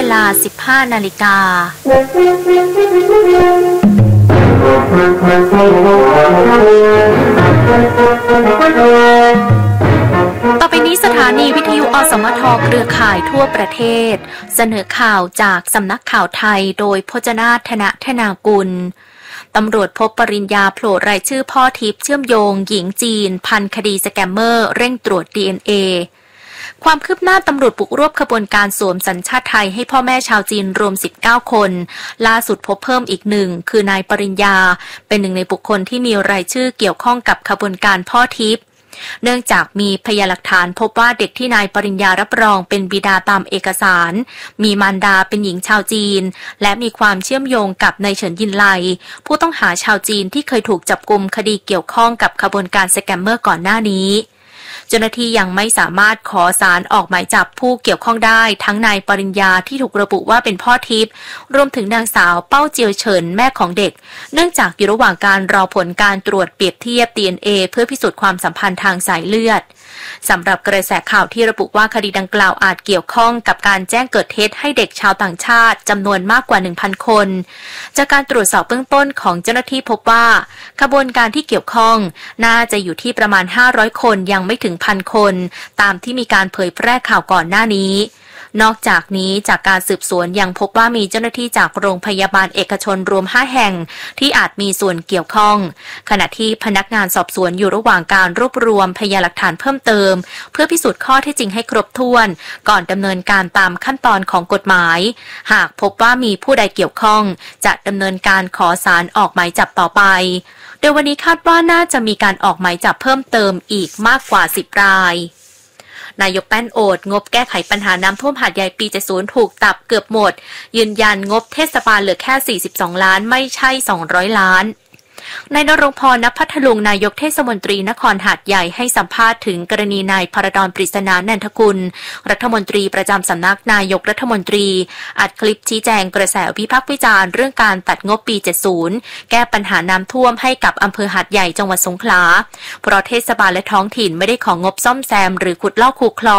ลา 15 นาฬิกาต่อไปนี้สถานีวิทยุอสมทเครือข่ายทั่วประเทศเสนอข่าวจากสำนักข่าวไทยโดยพจนาถนธนากุลตำรวจพบปริญญาโผล่รายชื่อพ่อทิพย์เชื่อมโยงหญิงจีนพันคดีสแกมเมอร์เร่งตรวจ DNA ความคืบหน้าตำรวจบุกรวบขบวนการสวมสัญชาติไทยให้พ่อแม่ชาวจีนรวม19คนล่าสุดพบเพิ่มอีกหนึ่งคือนายปริญญาเป็นหนึ่งในบุคคลที่มีรายชื่อเกี่ยวข้องกับขบวนการพ่อทิพย์เนื่องจากมีพยานหลักฐานพบว่าเด็กที่นายปริญญารับรองเป็นบิดาตามเอกสารมีมารดาเป็นหญิงชาวจีนและมีความเชื่อมโยงกับนายเฉินยินไลผู้ต้องหาชาวจีนที่เคยถูกจับกุมคดีเกี่ยวข้องกับขบวนการสแกมเมอร์ก่อนหน้านี้เจ้าหน้าที่ยังไม่สามารถขอศาลออกหมายจับผู้เกี่ยวข้องได้ทั้งนายปริญญาที่ถูกระบุว่าเป็นพ่อทิพย์รวมถึงนางสาวเป้าเจียวเฉินแม่ของเด็กเนื่องจากอยู่ระหว่างการรอผลการตรวจเปรียบเทียบ DNA เพื่อพิสูจน์ความสัมพันธ์ทางสายเลือดสำหรับกระแสข่าวที่ระบุว่าคดีดังกล่าวอาจเกี่ยวข้องกับการแจ้งเกิดเท็จให้เด็กชาวต่างชาติจำนวนมากกว่า 1,000 คนจากการตรวจสอบเบื้องต้นของเจ้าหน้าที่พบว่าขบวนการที่เกี่ยวข้องน่าจะอยู่ที่ประมาณ500คนยังไม่ถึง1,000 คนตามที่มีการเผยแพร่ข่าวก่อนหน้านี้นอกจากนี้จากการสืบสวนยังพบว่ามีเจ้าหน้าที่จากโรงพยาบาลเอกชนรวม5แห่งที่อาจมีส่วนเกี่ยวข้องขณะที่พนักงานสอบสวนอยู่ระหว่างการรวบรวมพยานหลักฐานเพิ่มเติมเพื่อพิสูจน์ข้อเท็จจริงให้ครบถ้วนก่อนดำเนินการตามขั้นตอนของกฎหมายหากพบว่ามีผู้ใดเกี่ยวข้องจะดำเนินการขอศาลออกหมายจับต่อไปโดยวันนี้คาดว่าน่าจะมีการออกหมายจับเพิ่มเติมอีกมากกว่า10รายนายกแป้นโอดงบแก้ไขปัญหาน้ำท่วมหาดใหญ่ปี70ถูกตับเกือบหมดยืนยันงบเทศบาลเหลือแค่42ล้านไม่ใช่200ล้านนายณรงค์พร ณ พัทลุงนายกเทศมนตรีนครหาดใหญ่ให้สัมภาษณ์ถึงกรณีนายพรดร ปริศนานันทกุลรัฐมนตรีประจำสำนักนายกรัฐมนตรีอัดคลิปชี้แจงกระแสวิพากษ์วิจารณ์เรื่องการตัดงบปี70แก้ปัญหาน้ำท่วมให้กับอำเภอหาดใหญ่จังหวัดสงขลาเพราะเทศบาลและท้องถิ่นไม่ได้ของงบซ่อมแซมหรือขุดลอกคูคลอง